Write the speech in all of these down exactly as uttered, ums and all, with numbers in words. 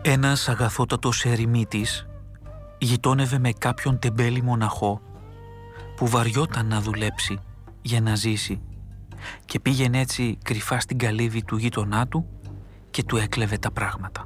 Ένας αγαθότατος ερημίτης γειτόνευε με κάποιον τεμπέλη μοναχό που βαριόταν να δουλέψει για να ζήσει και πήγαινε έτσι κρυφά στην καλύβη του γείτονά του και του έκλεβε τα πράγματα.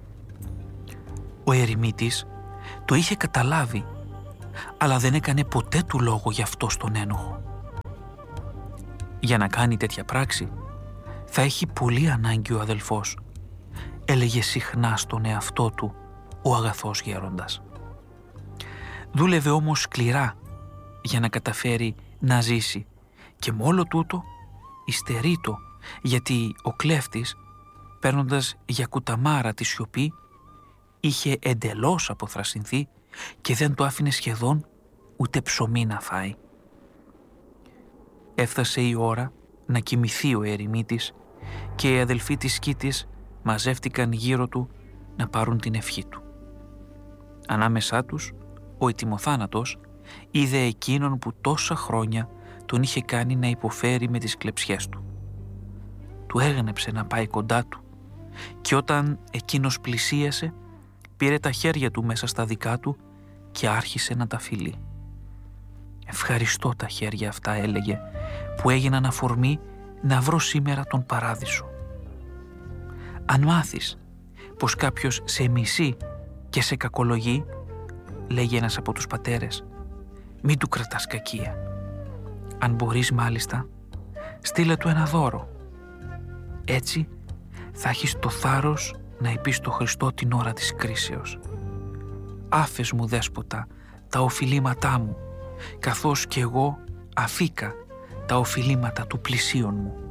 Ο ερημίτης το είχε καταλάβει, αλλά δεν έκανε ποτέ του λόγο γι' αυτό στον ένοχο. Για να κάνει τέτοια πράξη θα έχει πολύ ανάγκη ο αδελφός, έλεγε συχνά στον εαυτό του ο αγαθός γέροντας. Δούλευε όμως σκληρά για να καταφέρει να ζήσει και με όλο τούτο υστερείτο, γιατί ο κλέφτης, παίρνοντας για κουταμάρα τη σιωπή, είχε εντελώς αποθρασινθεί και δεν το άφηνε σχεδόν ούτε ψωμί να φάει. Έφτασε η ώρα να κοιμηθεί ο ερημίτης και οι αδελφοί της σκήτης μαζεύτηκαν γύρω του να πάρουν την ευχή του. Ανάμεσά τους, ο ετοιμοθάνατος είδε εκείνον που τόσα χρόνια τον είχε κάνει να υποφέρει με τις κλεψιές του. Του έγνεψε να πάει κοντά του και όταν εκείνος πλησίασε, πήρε τα χέρια του μέσα στα δικά του και άρχισε να τα φιλεί. «Ευχαριστώ τα χέρια αυτά», έλεγε, «που έγιναν αφορμή να βρω σήμερα τον παράδεισο. Αν μάθεις πως κάποιος σε μισεί και σε κακολογεί», λέγει ένας από τους πατέρες, «μην του κρατάς κακία. Αν μπορείς μάλιστα, στείλε του ένα δώρο. Έτσι θα έχεις το θάρρος να είπεις στο Χριστό την ώρα της κρίσεως. Άφες μου, Δέσποτα, τα οφειλήματά μου, καθώς και εγώ αφήκα τα οφειλήματα του πλησίον μου».